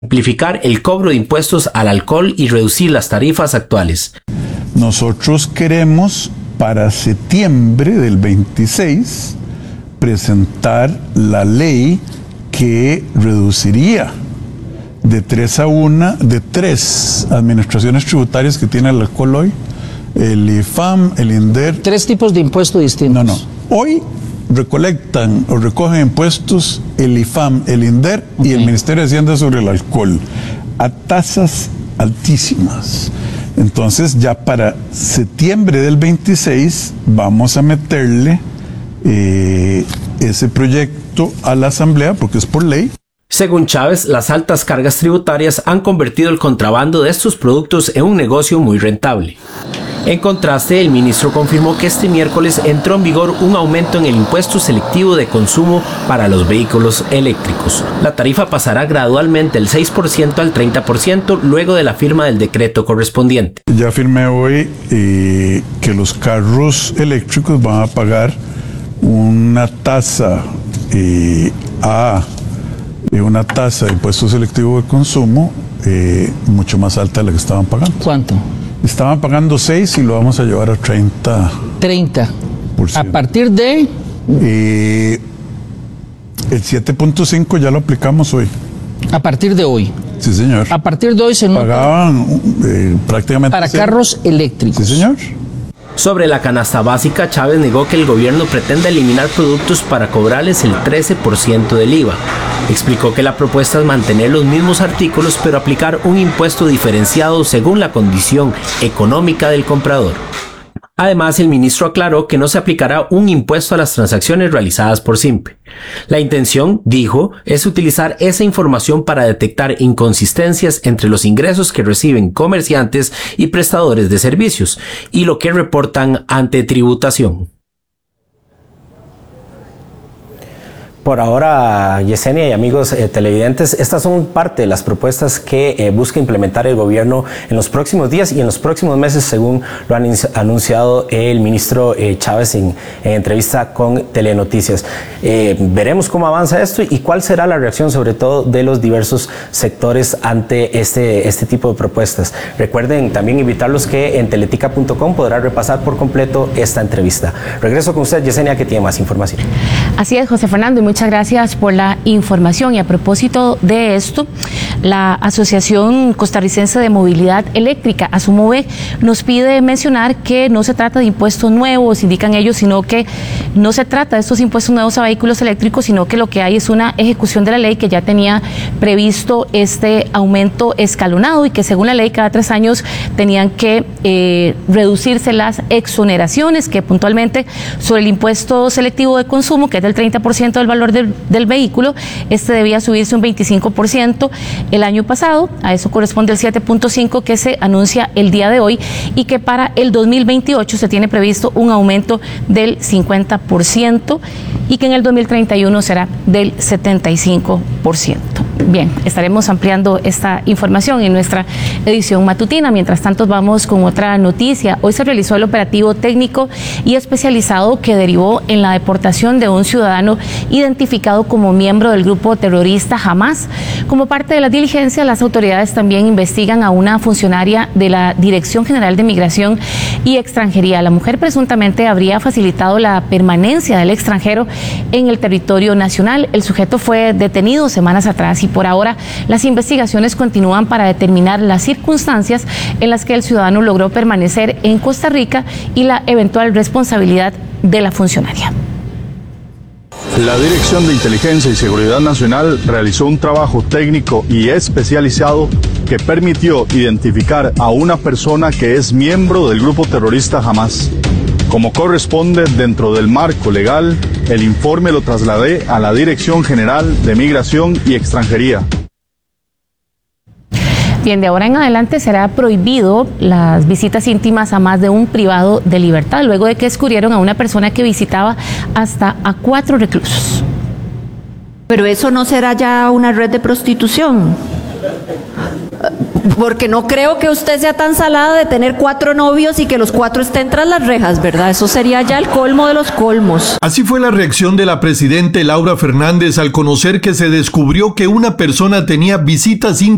simplificar el cobro de impuestos al alcohol y reducir las tarifas actuales. Nosotros queremos para septiembre del 26 presentar la ley que reduciría de 3 a 1, de 3 administraciones tributarias que tiene el alcohol hoy, el IFAM, el INDER. 3 tipos de impuestos distintos. No. Hoy recolectan o recogen impuestos el IFAM, el INDER y el Ministerio de Hacienda sobre el alcohol a tasas altísimas. Entonces ya para septiembre del 26 vamos a meterle ese proyecto a la Asamblea porque es por ley. Según Chávez, las altas cargas tributarias han convertido el contrabando de estos productos en un negocio muy rentable. En contraste, el ministro confirmó que este miércoles entró en vigor un aumento en el impuesto selectivo de consumo para los vehículos eléctricos. La tarifa pasará gradualmente del 6% al 30% luego de la firma del decreto correspondiente. Ya firmé hoy que los carros eléctricos van a pagar una tasa una tasa de impuesto selectivo de consumo mucho más alta de la que estaban pagando. ¿Cuánto? Estaban pagando 6 y lo vamos a llevar a 30. 30. A partir de... el 7.5 ya lo aplicamos hoy. A partir de hoy. Sí, señor. A partir de hoy se nota. Pagaban prácticamente... Para carros eléctricos. Sí, señor. Sobre la canasta básica, Chávez negó que el gobierno pretenda eliminar productos para cobrarles el 13% del IVA. Explicó que la propuesta es mantener los mismos artículos pero aplicar un impuesto diferenciado según la condición económica del comprador. Además, el ministro aclaró que no se aplicará un impuesto a las transacciones realizadas por Simpe. La intención, dijo, es utilizar esa información para detectar inconsistencias entre los ingresos que reciben comerciantes y prestadores de servicios y lo que reportan ante tributación. Por ahora, Yesenia y amigos televidentes, estas son parte de las propuestas que busca implementar el gobierno en los próximos días y en los próximos meses, según lo han anunciado el ministro Chávez en entrevista con Telenoticias. Veremos cómo avanza esto y cuál será la reacción, sobre todo, de los diversos sectores ante este tipo de propuestas. Recuerden también invitarlos que en teletica.com podrá repasar por completo esta entrevista. Regreso con usted, Yesenia, que tiene más información. Así es, José Fernando, y muchas gracias por la información. Y a propósito de esto, la Asociación Costarricense de Movilidad Eléctrica, ASUMOVE, nos pide mencionar que no se trata de impuestos nuevos, indican ellos, sino que no se trata de estos impuestos nuevos a vehículos eléctricos, sino que lo que hay es una ejecución de la ley que ya tenía previsto este aumento escalonado y que según la ley cada 3 años tenían que reducirse las exoneraciones, que puntualmente sobre el impuesto selectivo de consumo, que es del 30% del valor del vehículo, este debía subirse un 25% el año pasado. A eso corresponde el 7.5 que se anuncia el día de hoy y que para el 2028 se tiene previsto un aumento del 50% y que en el 2031 será del 75%. Bien, estaremos ampliando esta información en nuestra edición matutina. Mientras tanto, vamos con otra noticia. Hoy se realizó el operativo técnico y especializado que derivó en la deportación de un ciudadano identificado como miembro del grupo terrorista Hamas. Como parte de la diligencia, las autoridades también investigan a una funcionaria de la Dirección General de Migración y Extranjería. La mujer presuntamente habría facilitado la permanencia del extranjero en el territorio nacional. El sujeto fue detenido semanas atrás y por ahora las investigaciones continúan para determinar las circunstancias en las que el ciudadano logró permanecer en Costa Rica y la eventual responsabilidad de la funcionaria. La Dirección de Inteligencia y Seguridad Nacional realizó un trabajo técnico y especializado que permitió identificar a una persona que es miembro del grupo terrorista Hamas. Como corresponde dentro del marco legal, el informe lo trasladé a la Dirección General de Migración y Extranjería. Bien, de ahora en adelante será prohibido las visitas íntimas a más de un privado de libertad, luego de que descubrieron a una persona que visitaba hasta a 4 reclusos. Pero eso no será ya una red de prostitución. Porque no creo que usted sea tan salada de tener 4 novios y que los 4 estén tras las rejas, ¿verdad? Eso sería ya el colmo de los colmos. Así fue la reacción de la presidenta Laura Fernández al conocer que se descubrió que una persona tenía visitas íntimas